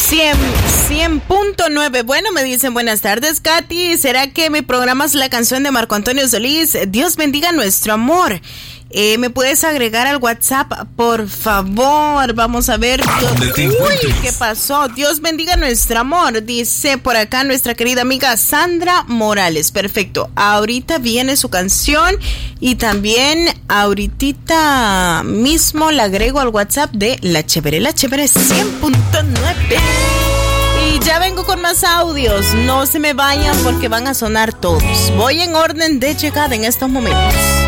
100.9. Bueno, me dicen buenas tardes, Katy. ¿Será que me programas la canción de Marco Antonio Solís? Dios bendiga nuestro amor. ¿Me puedes agregar al WhatsApp, por favor? Vamos a ver. Uy, ¿qué pasó? Dios bendiga nuestro amor. Dice por acá nuestra querida amiga Sandra Morales. Perfecto. Ahorita viene su canción y también ahorita mismo la agrego al WhatsApp de La Chévere 100.9. Y ya vengo con más audios. No se me vayan porque van a sonar todos. Voy en orden de llegada en estos momentos.